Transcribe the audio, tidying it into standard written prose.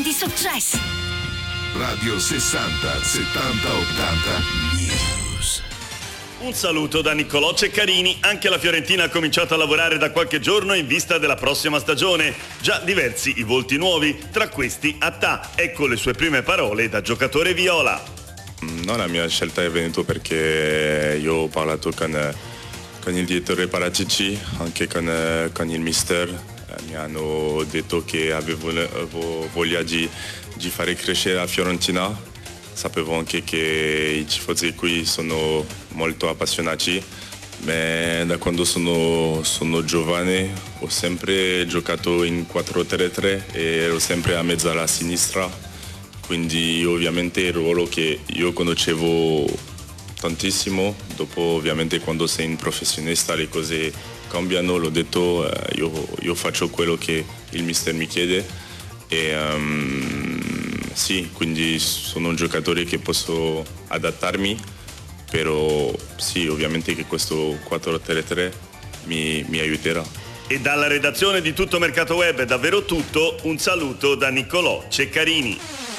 grandi successi. Radio 60 70 80 News. Un saluto da Niccolò Ceccarini. Anche la Fiorentina ha cominciato a lavorare da qualche giorno in vista della prossima stagione. Già diversi i volti nuovi, tra questi Attà. Ecco le sue prime parole da giocatore viola. No, la mia scelta è venuta perché io ho parlato con il direttore Paratici, anche con il mister. Mi hanno detto che avevo voglia di fare crescere la Fiorentina. Sapevo anche che i tifosi qui sono molto appassionati, ma da quando sono giovane ho sempre giocato in 4-3-3 e ero sempre a mezzo alla sinistra, quindi ovviamente il ruolo che io conoscevo tantissimo. Dopo ovviamente quando sei un professionista le cose cambiano, l'ho detto, io faccio quello che il mister mi chiede e sì, quindi sono un giocatore che posso adattarmi, però sì, ovviamente che questo 4-3-3 mi aiuterà. E dalla redazione di Tutto Mercato Web è davvero tutto, un saluto da Niccolò Ceccarini.